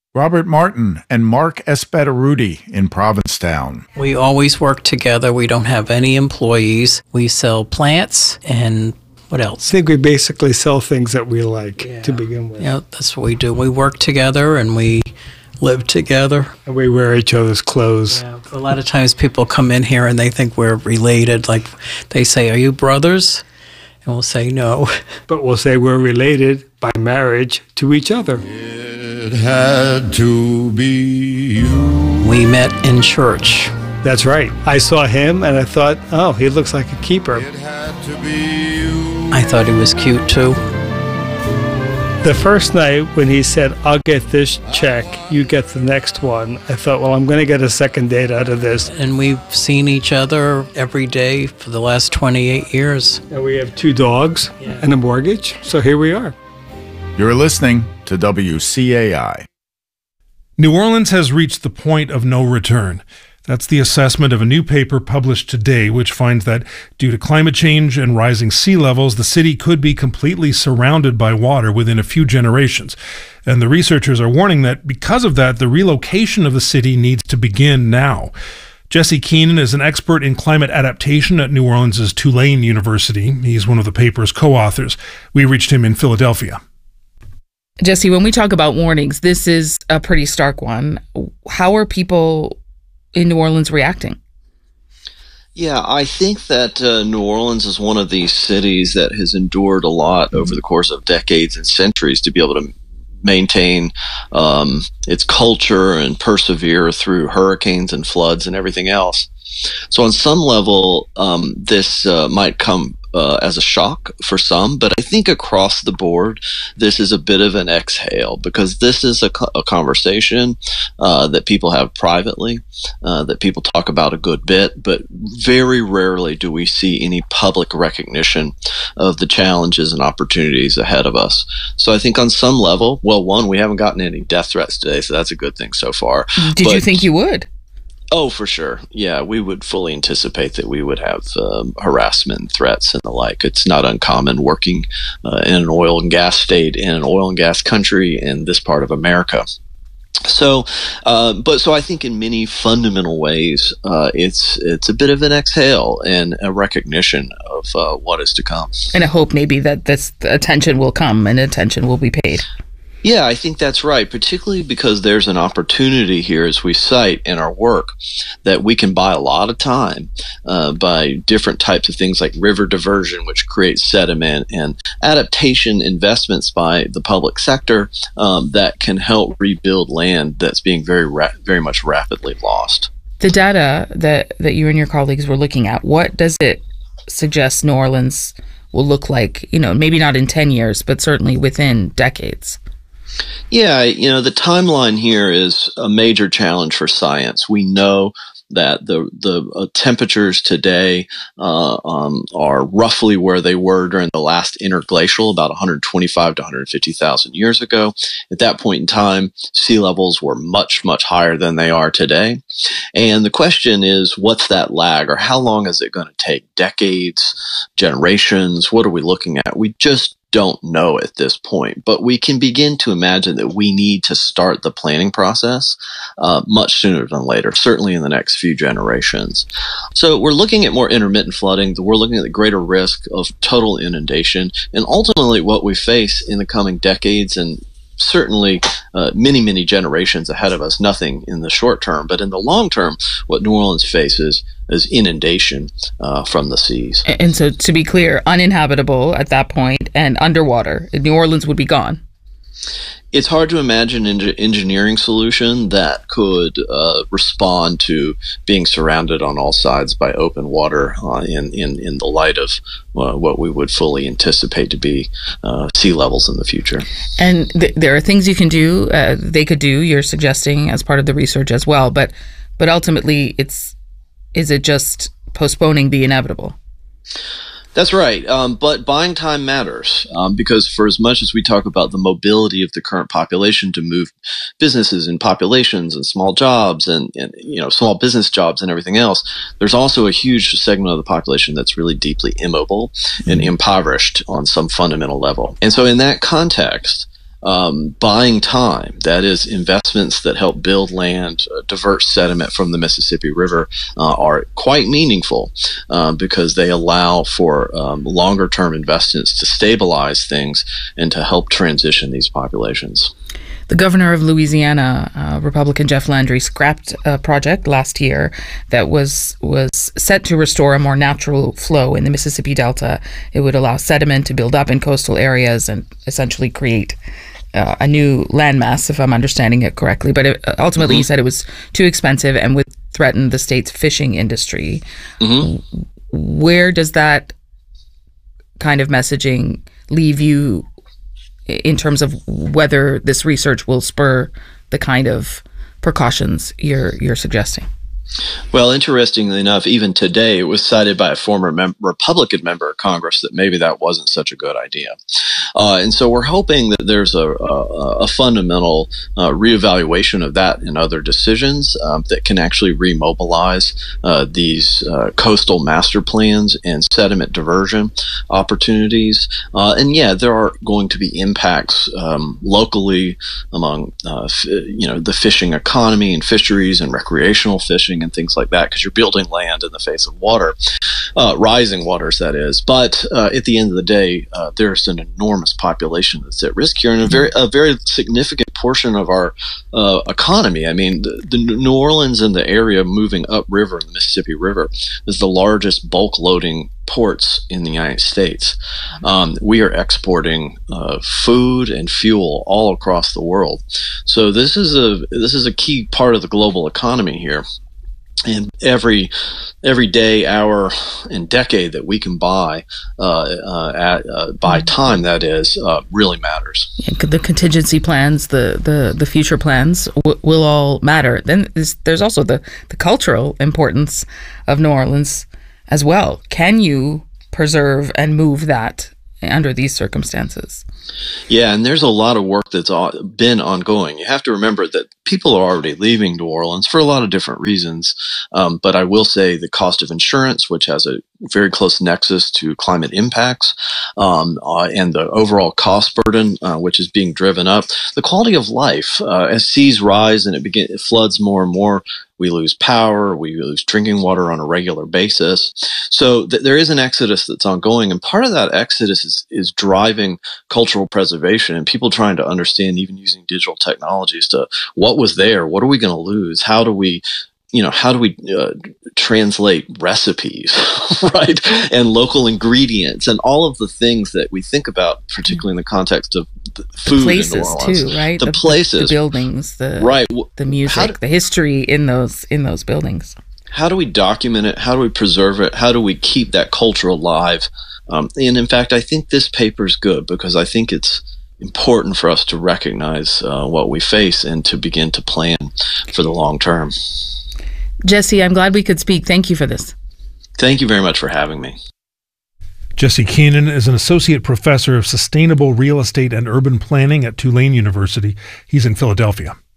Robert Martin and Mark Espederuti in Provincetown. We always work together. We don't have any employees. We sell plants and what else? I think we basically sell things that we like to begin with. Yeah, that's what we do. We work together and we live together. And we wear each other's clothes. Yeah, a lot of times people come in here and they think we're related. Like they say, "Are you brothers?" And we'll say no. But we'll say we're related by marriage to each other. It had to be you. We met in church. That's right. I saw him and I thought, oh, he looks like a keeper. It had to be you. I thought he was cute too. The first night when he said, I'll get this check, you get the next one, I thought, well, I'm going to get a second date out of this. And we've seen each other every day for the last 28 years. And we have 2 dogs and a mortgage, so here we are. You're listening to WCAI. New Orleans has reached the point of no return. That's the assessment of a new paper published today, which finds that due to climate change and rising sea levels, the city could be completely surrounded by water within a few generations. And the researchers are warning that because of that, the relocation of the city needs to begin now. Jesse Keenan is an expert in climate adaptation at New Orleans' Tulane University. He's one of the paper's co-authors. We reached him in Philadelphia. Jesse, when we talk about warnings, this is a pretty stark one. How are people in New Orleans reacting? Yeah, I think that New Orleans is one of these cities that has endured a lot over the course of decades and centuries to be able to maintain its culture and persevere through hurricanes and floods and everything else. So on some level, this might come as a shock for some, but I think across the board, this is a bit of an exhale because this is a conversation that people have privately, that people talk about a good bit, but very rarely do we see any public recognition of the challenges and opportunities ahead of us. So I think on some level, well, one, we haven't gotten any death threats today, so that's a good thing so far. Did you think you would? Oh, for sure. Yeah, we would fully anticipate that we would have harassment, threats, and the like. It's not uncommon working in an oil and gas state, in an oil and gas country in this part of America. So, so I think in many fundamental ways, it's a bit of an exhale and a recognition of what is to come. And a hope maybe that this attention will come and attention will be paid. Yeah, I think that's right, particularly because there's an opportunity here, as we cite in our work, that we can buy a lot of time by different types of things like river diversion, which creates sediment, and adaptation investments by the public sector that can help rebuild land that's being very much rapidly lost. The data that you and your colleagues were looking at, what does it suggest New Orleans will look like, maybe not in 10 years, but certainly within decades? Yeah, the timeline here is a major challenge for science. We know that the temperatures today are roughly where they were during the last interglacial, about 125 to 150,000 years ago. At that point in time, sea levels were much, much higher than they are today. And the question is, what's that lag, or how long is it going to take? Decades, generations? What are we looking at? We just don't know at this point, but we can begin to imagine that we need to start the planning process much sooner than later, certainly in the next few generations. So we're looking at more intermittent flooding, we're looking at the greater risk of total inundation, and ultimately what we face in the coming decades and certainly many, many generations ahead of us, nothing in the short term, but in the long term, what New Orleans faces is inundation from the seas. And so, to be clear, uninhabitable at that point and underwater, New Orleans would be gone. It's hard to imagine an engineering solution that could respond to being surrounded on all sides by open water in the light of what we would fully anticipate to be sea levels in the future. And there are things you can do, they could do, you're suggesting as part of the research as well, but ultimately is it just postponing the inevitable? That's right. But buying time matters because for as much as we talk about the mobility of the current population to move businesses and populations and small jobs and small business jobs and everything else, there's also a huge segment of the population that's really deeply immobile and impoverished on some fundamental level. And so in that context, buying time, that is, investments that help build land, divert sediment from the Mississippi River, are quite meaningful because they allow for longer term investments to stabilize things and to help transition these populations. The governor of Louisiana, Republican Jeff Landry, scrapped a project last year that was set to restore a more natural flow in the Mississippi Delta. It would allow sediment to build up in coastal areas and essentially create a new landmass, if I'm understanding it correctly. But ultimately, he said it was too expensive and would threaten the state's fishing industry. Where does that kind of messaging leave you in terms of whether this research will spur the kind of precautions you're suggesting? Well, interestingly enough, even today, it was cited by a former Republican member of Congress that maybe that wasn't such a good idea. And so we're hoping that there's a fundamental reevaluation of that and other decisions that can actually remobilize these coastal master plans and sediment diversion opportunities. And yeah, there are going to be impacts locally among the fishing economy and fisheries and recreational fishing and things like that, because you're building land in the face of water, rising waters, that is. But at the end of the day, there's an enormous population that's at risk here, and a very significant portion of our economy. I mean, the New Orleans and the area moving upriver, the Mississippi River, is the largest bulk loading ports in the United States. We are exporting food and fuel all across the world. So this is a key part of the global economy here. And every day, hour, and decade that we can buy time, that is, really matters. Yeah, the contingency plans, the future plans will all matter. Then there's also the cultural importance of New Orleans as well. Can you preserve and move that under these circumstances? Yeah, and there's a lot of work that's been ongoing. You have to remember that people are already leaving New Orleans for a lot of different reasons. But I will say the cost of insurance, which has a very close nexus to climate impacts, and the overall cost burden, which is being driven up. The quality of life, as seas rise and it floods more and more, we lose power, we lose drinking water on a regular basis. So there is an exodus that's ongoing, and part of that exodus is driving cultural preservation and people trying to understand, even using digital technologies, to what was there, what are we going to lose, how do we translate recipes, right, and local ingredients, and all of the things that we think about, particularly in the context of food, the places in New Orleans. Too, right? The places, the buildings, the music, the history in those buildings. How do we document it? How do we preserve it? How do we keep that culture alive? And in fact, I think this paper is good because I think it's important for us to recognize what we face and to begin to plan for the long term. Jesse, I'm glad we could speak. Thank you for this. Thank you very much for having me. Jesse Keenan is an associate professor of sustainable real estate and urban planning at Tulane University. He's in Philadelphia.